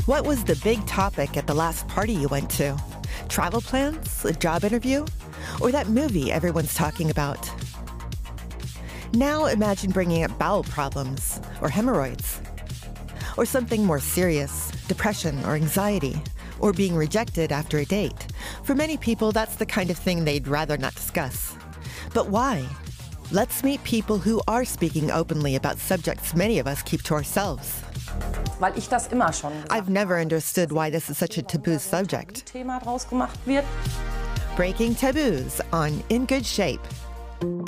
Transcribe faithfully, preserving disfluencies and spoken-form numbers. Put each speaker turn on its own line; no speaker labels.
What was the big topic at the last party you went to? Travel plans, a job interview, or that movie everyone's talking about? Now imagine bringing up bowel problems or hemorrhoids, or something more serious, depression or anxiety, or being rejected after a date. For many people, that's the kind of thing they'd rather not discuss. But why? Let's meet people who are speaking openly about subjects many of us keep to ourselves.
Weil ich das immer schon gesagt
I've never understood why this is such a taboo subject.
Thema draus gemacht wird.
Breaking taboos on In Good Shape.